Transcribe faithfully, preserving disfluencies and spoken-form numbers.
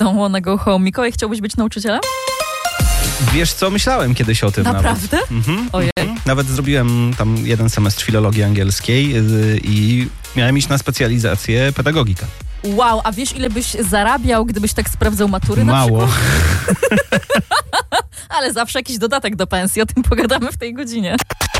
Don't Wanna Go Home. Mikołaj, chciałbyś być nauczycielem? Wiesz co, myślałem kiedyś o tym. Naprawdę? Nawet. Mhm, Ojej. mhm. Nawet zrobiłem tam jeden semestr filologii angielskiej yy, i miałem iść na specjalizację pedagogika. Wow, a wiesz, ile byś zarabiał, gdybyś tak sprawdzał matury na Mało. przykład? Ale zawsze jakiś dodatek do pensji, o tym pogadamy w tej godzinie.